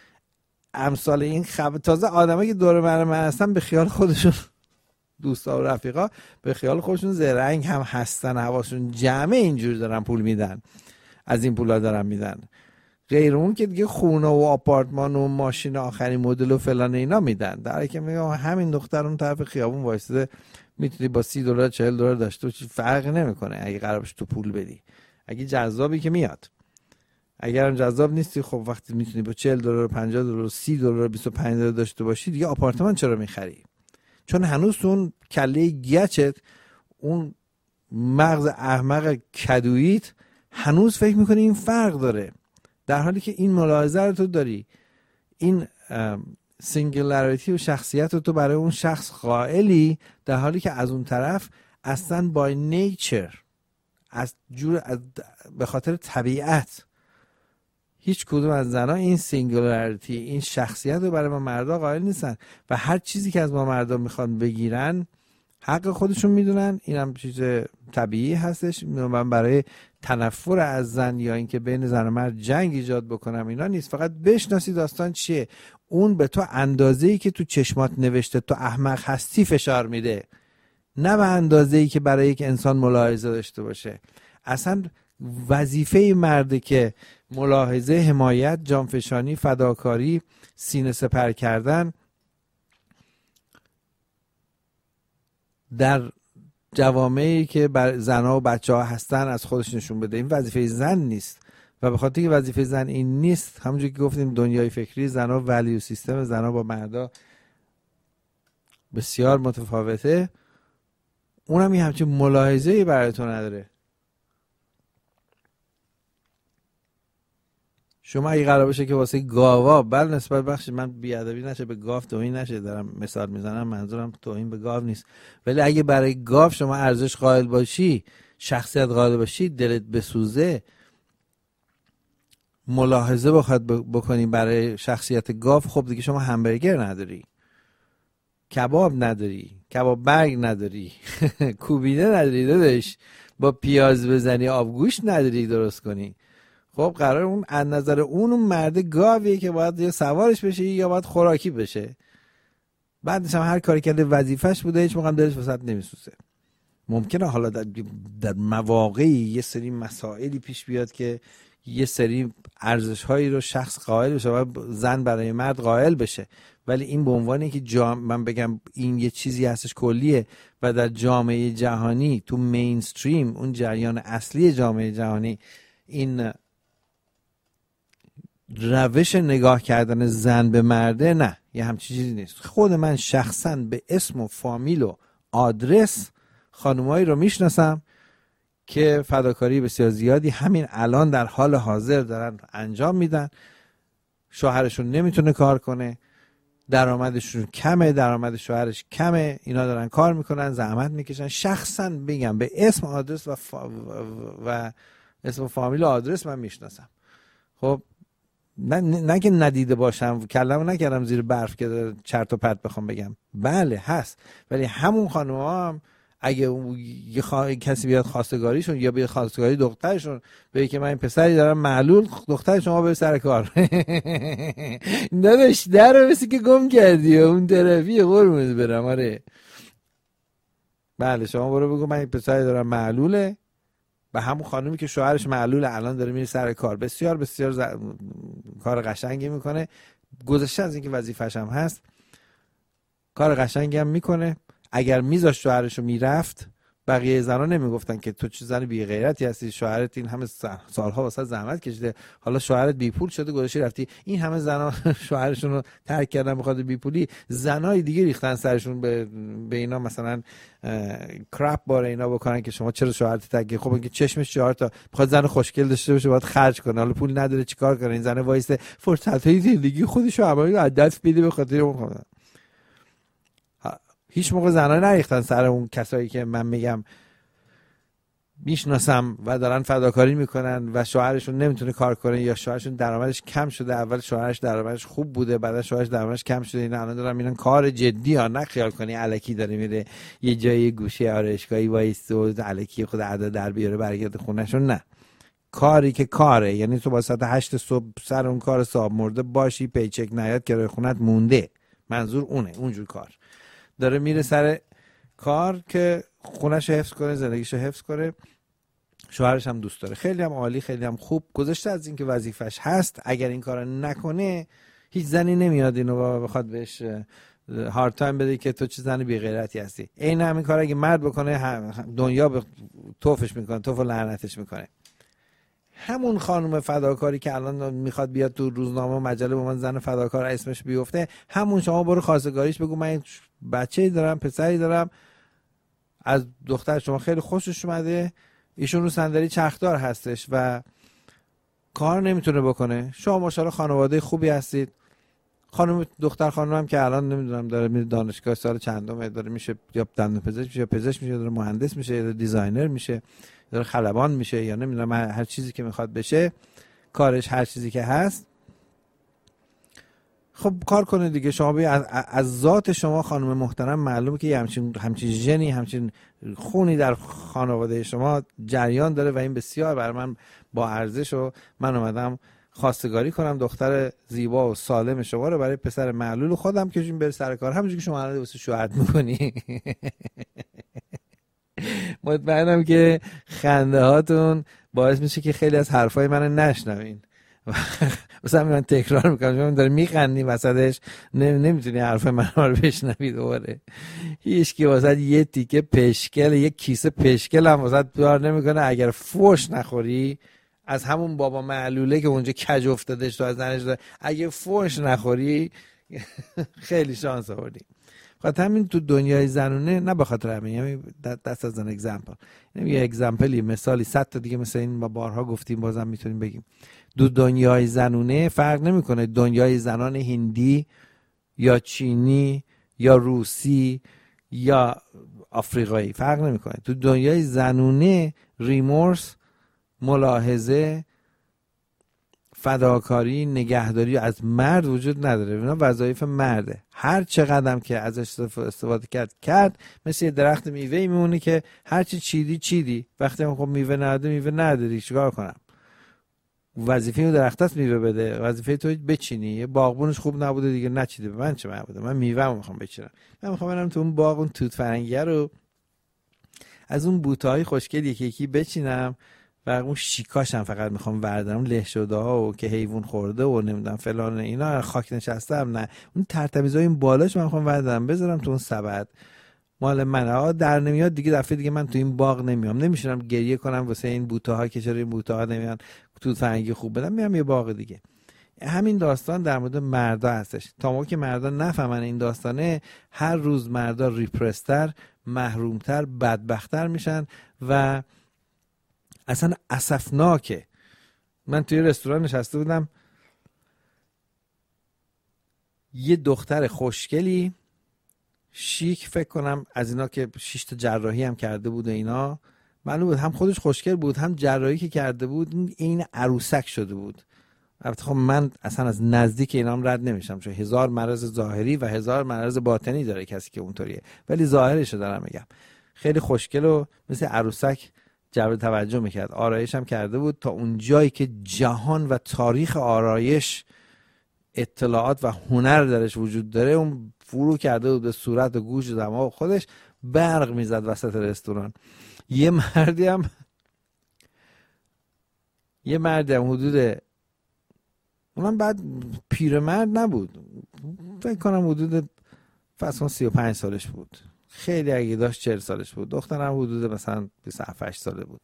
امثال این خبر تازه آدمایی که دور من من هستن به خیال خودشون دوستا و رفیقا به خیال خودشون زرنگ هم هستن، حواسشون جمعه اینجوری دارن پول میدن، از این پولا دارن میدن. غیر اون که دیگه خونه و آپارتمان و ماشین آخرین مدل و فلان اینا میدن. در حالی که میگم همین دختر اون طرف خیابون وایساده میتونی با سی دلار چهل دلار داشته باشی، فرقی نمیکنه اگه قرار باشه تو پول بدی. اگه جذابی که میاد، اگر جذاب نیستی خب وقتی میتونی با چهل دلار پنجاه دلار سی دلار بیست و پنج دلار داشته باشی دیگه آپارتمان چرا میخری؟ چون هنوز اون کله گچت، اون مغز احمق کدویت هنوز فکر میکنه این فرق داره، در حالی که این ملاحظه رو تو داری، این سینگولاریتی و شخصیت رو تو برای اون شخص قائلی، در حالی که از اون طرف اصلا بای نیچر از جور از به خاطر طبیعت هیچ کدوم از زنها این سینگولاریتی، این شخصیت رو برای ما مردا قائل نیستن و هر چیزی که از ما مردا میخوان بگیرن حق خودشون میدونن. این هم چیز طبیعی هستش. من برای تنفر از زن یا اینکه بین زن و مرد جنگ ایجاد بکنم اینا نیست، فقط بشناسی داستان چیه. اون به تو اندازه‌ای که تو چشمات نوشته تو احمق هستی فشار میده، نه به اندازه‌ای که برای یک انسان ملاحظه داشته باشه. اصلا وظیفه مرده که ملاحظه، حمایت، جانفشانی، فداکاری، سینه سپر کردن در جوامعی که بر زنها و بچه‌ها هستن از خودش نشون بده. این وظیفه زن نیست و به خاطر که وظیفه زن این نیست، همونجوری که گفتیم دنیای فکری زنها، ولیو سیستم زنها با مردا بسیار متفاوته، اونم این همچین ملاحظه‌ای برای تو نداره. شما اگه قرار باشه که واسه گاوا بل نسبت بخشی، من بیادبی نشه به گاو توهین نشه، دارم مثال میزنم، منظورم توهین به گاو نیست، ولی اگه برای گاو شما ارزش قائل باشی، شخصیت قائل باشی، دلت بسوزه، ملاحظه بخواد بکنی برای شخصیت گاو، خب دیگه شما همبرگر نداری، کباب نداری، کباب برگ نداری، کوبیده نداری داداش، با پیاز بزنی آبگوشت نداری درست کنی. خب قرار اون از نظر اون اون مرد گاویه که باید یا سوارش بشه یا باید خوراکی بشه. بعدش هم هر کاری کرده وظیفش بوده، هیچ موقع دلش واسط نمیسوزه. ممکنه حالا در, در مواقعی یه سری مسائلی پیش بیاد که یه سری ارزش هایی رو شخص قائل بشه و زن برای مرد قائل بشه، ولی این به عنوانی که جام من بگم این یه چیزی هستش کلیه و در جامعه جهانی تو مینستریم اون جریان اصلی جامعه جهانی این روش نگاه کردن زن به مرده، نه، یه همچین چیزی نیست. خود من شخصا به اسم و فامیل و آدرس خانمایی رو میشناسم که فداکاری بسیار زیادی همین الان در حال حاضر دارن انجام میدن. شوهرشون نمیتونه کار کنه، درآمدشون کمه، درآمد شوهرش کمه، اینا دارن کار میکنن، زحمت میکشن. شخصا بگم به اسم آدرس و, فا... و اسم و فامیل و آدرس من میشناسم. خب نه نه که ندیده باشم، کلمو نکردم زیر برف که چرت و پرت بخوام بگم، بله هست، ولی همون خانم‌ها هم اگه یه خوا... کسی بیاد خواستگاریشون یا بیاد خواستگاری دخترشون بگه که من این پسری دارم معلول، دختر شما بره سر کار. نداشت در رو بسی که گم کردی اون طرفی قرمز برم. آره بله شما برو بگو من این پسری دارم معلوله، و همون خانومی که شوهرش معلوله الان داره میره سر کار. بسیار بسیار ز... کار قشنگی میکنه، گذشته از اینکه وظیفه‌ش هم هست کار قشنگی هم میکنه. اگر میذاشت شوهرشو میرفت بقیه زنا نمیگفتن که تو چه زن بی غیرتی هستی، شوهرت این همه سالها واسه زحمت کشیده، حالا شوهرت بی پول شده گذاشتی رفتی. این همه زنا شوهرشون رو ترک کردن بخاطر بی پولی، زنای دیگه ریختن سرشون به به اینا مثلا کراپ بار اینا بکنن که شما چرا شوهرت ترک. خب اینکه چشمش چهار تا میخواد زن خوشگل داشته باشه باید خرج کنه، حالا پول نداره چیکار کنه؟ این زن وایسته فرصتای زندگی خودش رو همه از دست میده به خاطر اون. هیچ موقع زنان نریختن سر اون کسایی که من میگم میشناسم و دارن فداکاری میکنن و شوهرشون نمیتونه کار کنه یا شوهرشون درآمدش کم شده. اول شوهرش درآمدش خوب بوده، بعد شوهرش درآمدش کم شده، اینا الان دارن میرن کار جدی ها. نه خیال کنی الکی داره میره یه جایی گوشه آرایشگاهی وایسته و الکی خود ادا در بیاره برگرده خونهشون. نه، کاری که کاره، یعنی تو با ساعت هشت صبح سر اون کار صاحب مرده باشی، پیچک نیاد که روی خونت مونده، منظور اونه، اونجور کار داره میره سر کار که خونه‌شو حفظ کنه، زندگیشو حفظ کنه، شوهرش هم دوست داره. خیلی هم عالی، خیلی هم خوب. گذشته از اینکه وظیفش هست، اگر این کارو نکنه هیچ زنی نمیاد اینو بخواد بهش هارد تایم بده که تو چه زن بی غیرتی هستی. این همین کار اگه مرد بکنه دنیا به توفش میکنه، توف و لعنتش میکنه. همون خانم فداکاری که الان میخواد بیاد تو روزنامه و مجله با من زن فداکار اسمش بیفته، همون شما برو خواستگاریش بگو من بچه‌ای دارم، پسری دارم، از دختر شما خیلی خوشش اومده، ایشون رو صندلی چرخدار هستش و کار نمیتونه بکنه، شما ماشاءالله خانواده خوبی هستید. خانم دختر خانم هم که الان نمیدونم داره میره دانشگاه سال چندمه، داره میشه یا دندون پزشک میشه یا پزشک میشه، داره مهندس میشه یا دیزاینر میشه، داره خلبان میشه یا نمیدونم هر چیزی که میخواد بشه، کارش هر چیزی که هست، خب کار کنه دیگه. شما بیا از, از ذات شما خانم محترم معلومه که همچین همچین ژنی، همچین خونی در خانواده شما جریان داره و این بسیار برای من با ارزش و من اومدم خواستگاری کنم دختر زیبا و سالم شما رو برای پسر معلول خودم که بره سر کار، همونجوری که شما الان واسه شوهر می‌کنی. مطمئنم که خنده هاتون باعث میشه که خیلی از حرفای منو نشنوین. مثلا من تکرار میکنم، شما داره میخندی وسطش نمیتونی حرف من رو بشنوی دوباره. هیچ کی واسه یه تیکه پشکل، یه کیسه پشکل هم واسه دار نمیکنه اگر فوش نخوری از همون بابا معلوله که اونجا کج افتادش تو از زنش داره. اگه فوش نخوری خیلی شانس آوردی. خاطر همین تو دنیای زنونه، نه به خاطر همین، دست از ان اگزمپل، یه اگزمپلی مثالی صد تا دیگه مثل این ما بارها گفتیم بازم میتونیم بگیم. دو دنیای زنونه فرق نمیکنه دنیای زنان هندی یا چینی یا روسی یا آفریقایی، فرق نمیکنه. تو دنیای زنونه ریمورس، ملاحظه، فداکاری، نگهداری از مرد وجود نداره. اینا وظایف مرده. هر چقدرم که ازش استفاده کرد کرد مثل یه درخت میوه‌ای میمونه که هر چی چیدی چیدی، وقتی هم خب میوه نده میوه نداری، چیکار کنم؟ وظیفه اون درخت است میوه بده، وظیفه تو بچینی. یه باغبونش خوب نبوده دیگه نچیده، به من چه مربوطه؟ من میوه‌مو میخوام بچینم، من میخوام برم تو اون باغ اون توت فرنگی رو از اون بوته‌های خوشگل یکی یکی بچینم و اون شیکاش هم فقط میخوام وردارم، له شده ها و که حیوان خورده و نمیدونم فلان اینا، خاک نشسته هم نه، اون ترتمیزای این بالاش من میخوام وردارم بذارم تو اون سبد مال من. آقا در نمیاد دیگه، دفعه دیگه من تو این باغ نمیام، نمیشونم گریه کنم واسه این بوته ها که چرا این بوته ها نمیان تو فرنگی خوب بدم، میام یه باغ دیگه. همین داستان در مورد مردا هستش. تا موقعی که مردا نفهمن این داستانه، هر روز مردا ریپرستر، محرومتر، بدبختتر میشن و اصلا اسفناکه. من توی رستوران نشسته بودم، یه دختر خوشگلی شیک، فکر کنم از اینا که شش تا جراحی هم کرده بود و اینا، معلوم بود هم خودش خوشگل بود هم جراحی که کرده بود این عروسک شده بود. البته خب من اصلا از نزدیک اینام رد نمیشم، چون هزار مرض ظاهری و هزار مرض باطنی داره کسی که اونطوریه، ولی ظاهرشو دارم میگم. خیلی خوشگل و مثل عروسک جلب توجه میکرد. آرایش هم کرده بود تا اون جایی که جهان و تاریخ آرایش، اطلاعات و هنر درش وجود داره، اون فرو کرده بود به صورت و گوش و دماغ خودش، برق میزد وسط رستوران. یه مردی هم یه مردی هم حدود، اونم بعد پیرمرد نبود، فکر کنم حدود فصلا سی و پنج سالش بود، خیلی اگه داشت چهل سالش بود. دخترم حدود مثلا بیست و هفت ساله بود.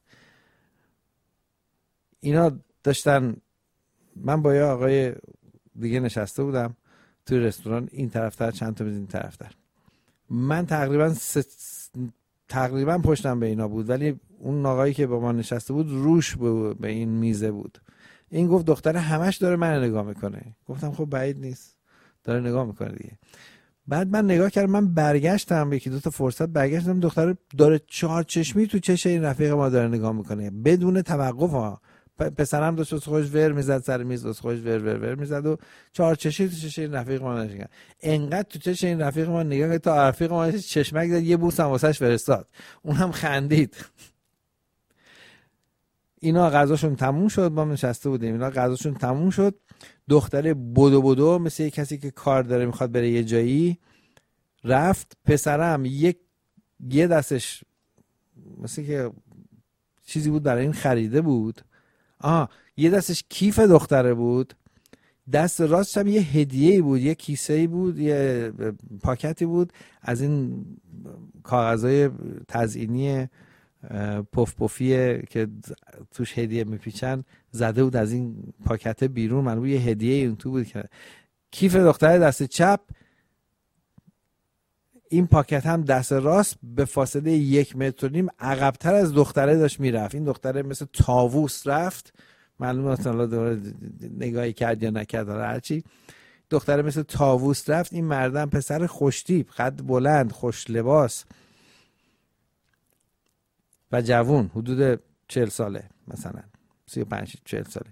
اینا داشتن، من با یه آقای دیگه نشسته بودم توی رستوران، این طرفتر چند تا میز این طرفتر. من تقریبا ست... تقریبا پشتم به اینا بود، ولی اون آقایی که با ما نشسته بود روش به این میزه بود. این گفت دختر همش داره من نگاه میکنه. گفتم خب بعید نیست، داره نگاه میکنه دیگه. بعد من نگاه کردم، من برگشتم، یکی دو تا فرصت برگشتم، دختر داره چهار چشمی تو چش این رفیق ما داره نگاه میکنه بدون توقف ها. پسرم داشت واسه خودش ور میزد سر میز، واسه خودش ور ور ور میزد و چهار چشمی تو چش این رفیق ما نگاه. انقدر تو چش این رفیق ما نگاه کرد تا رفیق ما چشمک زد، یه بوس هم واسش فرستاد، اونم خندید. اینا غذاشون تموم شد، ما نشسته بودیم، اینا غذاشون تموم شد. دختره بدو بدو مثل یک کسی که کار داره میخواد بره یه جایی رفت. پسرم یک یه دستش مثل که چیزی بود برای این خریده بود، آه یه دستش کیف دختره بود، دست راستش هم یه هدیه‌ای بود، یه کیسه‌ای بود، یه پاکتی بود از این کاغذهای تزیینی پف پفیه که توش هدیه میپیچن، زده بود از این پاکت بیرون. من روی هدیه اون تو بود که کیف دختره دست چپ، این پاکت هم دست راست، به فاصله یک متر و نیم عقب‌تر از دختره داشت میرفت. این دختره مثل طاووس رفت، معلومه اصلا دوباره نگاهی کرد یا نکرد، هرچی، دختره مثل طاووس رفت. این مردم پسر خوشتیپ، قد بلند، خوش لباس و جوون، حدود چهل ساله، مثلا سی و پنج چهل ساله.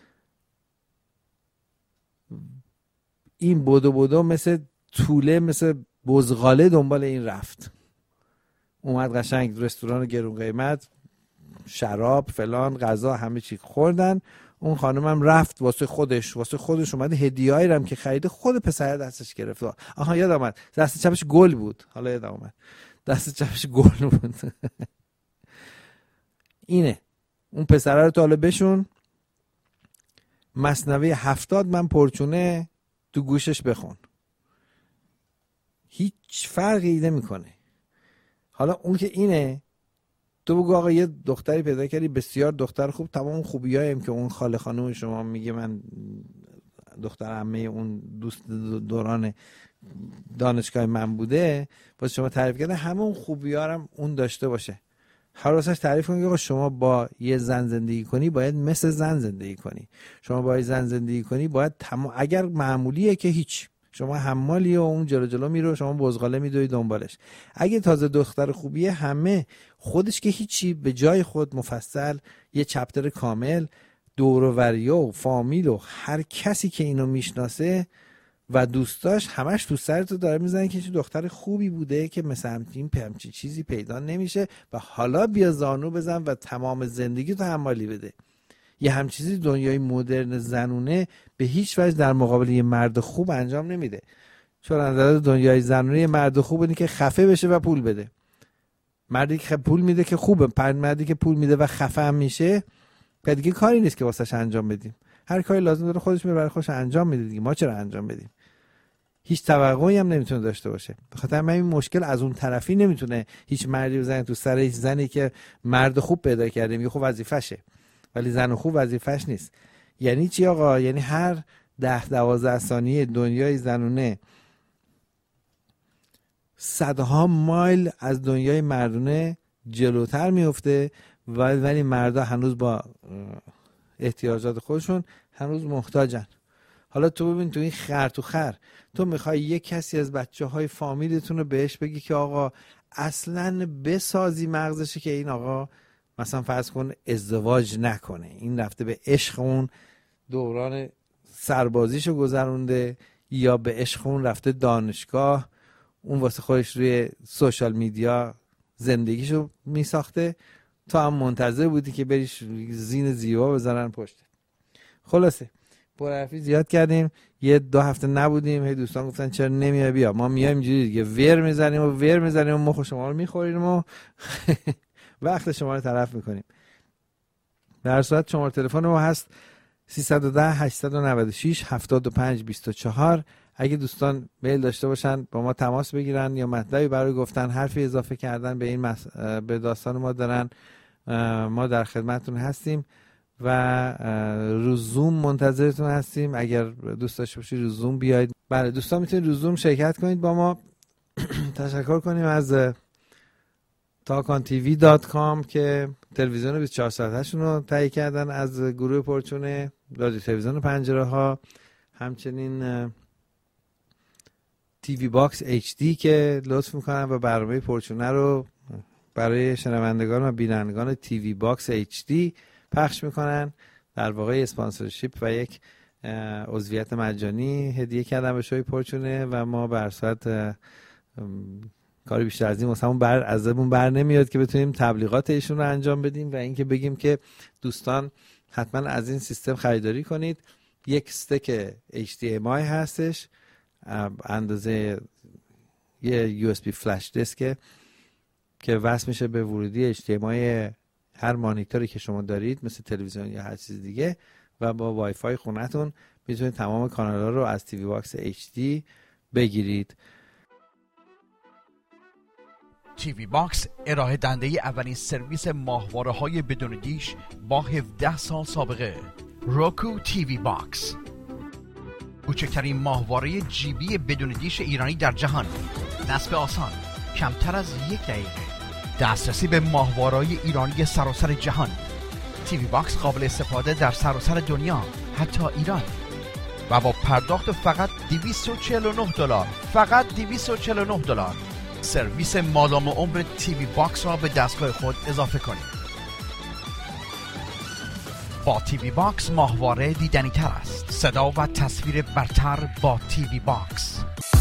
این بدو بدو مثل توله، مثل بزغاله دنبال این رفت. اومد قشنگ رستوران گرون قیمت، شراب فلان غذا همه چی خوردن. اون خانمم رفت واسه خودش واسه خودش اومد هدیه‌ای هم که خریده خود پسر دستش گرفت. آها یادم اومد دست چپش گل بود، حالا یادم اومد دست چپش گل بود. اینه اون پسره رو تا حالا بشون، مثنوی هفتاد من پرچونه تو گوشش بخون، هیچ فرقی نمیکنه. حالا اون که اینه، تو بگو آقا یه دختری پیدا کردی بسیار دختر خوب، تمام خوبیایم که اون خاله خانم شما میگه من دختر عمه اون دوست دوران دانشگاه من بوده، واسه شما تعریف کرده، همه اون خوبی‌ها هم اون داشته باشه. هر واسش تعریف کنی که شما با یه زن زندگی کنی باید مثل زن زندگی کنی، شما با یه زن زندگی کنی باید تمام، اگر معمولیه که هیچ، شما حمالی و اون جلو جلو میره، شما بزغاله میدوی دنبالش. اگه تازه دختر خوبیه، همه خودش که هیچی، به جای خود مفصل یه چپتر کامل، دور و وریا و فامیل و هر کسی که اینو میشناسه و دوستاش همش تو سرتو داره میزنه که چه دختر خوبی بوده که مثل همچین همچین چیزی پیدا نمیشه و حالا بیا زانو بزن و تمام زندگی تو حمالی بده. یه همچین چیزی دنیای مدرن زنونه به هیچ وجه در مقابل یه مرد خوب انجام نمیده. چون در دنیای زنونه یه مرد خوب اینه که خفه بشه و پول بده. مردی که پول میده که خوبه، مردی که پول میده و خفه هم میشه که دیگه کاری نیست که واسش انجام بدیم. هر کاری لازم داره خودش میره برای خودش انجام میده دیگه. ما چرا انجام بدیم؟ هیچ توقعی هم نمیتونه داشته باشه. بخاطر همین این مشکل از اون طرفی نمیتونه هیچ مردی بزنه تو سر هیچ زنی که مرد خوب پیدا کرده میگه خب وظیفشه، ولی زن خوب وظیفش نیست. یعنی چی آقا؟ یعنی هر ده دوازده ثانیه دنیای زنونه صدها مایل از دنیای مردونه جلوتر میفته، ولی مردا هنوز با احتیاجات خودشون هنوز محتاجن. حالا تو ببین تو این خر تو خر تو میخوای یک کسی از بچه های فامیلتون رو بهش بگی که آقا اصلاً بسازی مغزشه که این آقا مثلا فرض کن ازدواج نکنه، این رفته به عشق اون دوران سربازیشو گذرونده، یا به عشق اون رفته دانشگاه، اون واسه خودش روی سوشال میدیا زندگیشو میساخته، تو هم منتظر بودی که بریش زین زیبا بذارن پشت. خلاصه پرحرفی زیاد کردیم، یه دو هفته نبودیم، هی دوستان گفتن چرا نمیای بیا. ما میایم اینجوری دیگه ور میزنیم و ور میزنیم و مخ شما رو میخوریم و وقت شما رو تلف میکنیم. در صورت شماره تلفن ما هست سیصد و ده هشتصد و نود و شش هفتاد و پنج بیست و چهار. اگه دوستان میل داشته باشن با ما تماس بگیرن یا مطلبی برای گفتن، حرفی اضافه کردن به این مس... به داستان ما دارن، ما در خدمتتون هستیم و رو زوم منتظرتون هستیم. اگر دوست داشته باشید رو زوم بیاید. بله دوستان میتونید رو زوم شرکت کنید با ما. تشکر کنیم از تاکان تی وی دات کام که تلویزیون بیست و چهار ساعتشون رو تهیه کردن از گروه پرچونه، رادیو تلویزیون پنجره ها، همچنین تی وی باکس اچ دی که لطف میکنن و برنامه پرچونه رو برای شنوندگان و بینندگان تی وی باکس اچ دی پخش میکنن. در واقع اسپانسرشیپ و یک عضویت مجانی هدیه کردن به شوی پرچونه و ما بر صورت کاری بیشتر از این واسمون بر ازمون بر نمیاد که بتونیم تبلیغات ایشون رو انجام بدیم و اینکه بگیم که دوستان حتما از این سیستم خریداری کنید. یک استک اچ دی ام آی هستش، اندازه یه یو اس بی فلش دیسک که وصل میشه به ورودی اچ دی ام آی هر مانیتوری که شما دارید مثل تلویزیون یا هر چیز دیگه و با وای فای خونتون میتونید تمام کانال‌ها رو از تی وی باکس اچ دی بگیرید. تی وی باکس ارائه دنده اولین سرویس ماهواره‌های بدون دیش با هفده سال سابقه. روکو تی وی باکس، کوچکترین ماهواره جیبی بدون دیش ایرانی در جهان. نصب آسان، کمتر از یک دقیقه، دسترسی به ماهواره‌های ایرانی سراسر جهان. تی وی باکس قابل استفاده در سراسر دنیا، حتی ایران، و با پرداخت فقط دویست و چهل و نه دلار. فقط دویست و چهل و نه دلار سرویس مادام عمر تی وی باکس را به دستگاه خود اضافه کنید. با تی وی باکس ماهواره دیدنی تر است. صدا و تصویر برتر با تی وی باکس.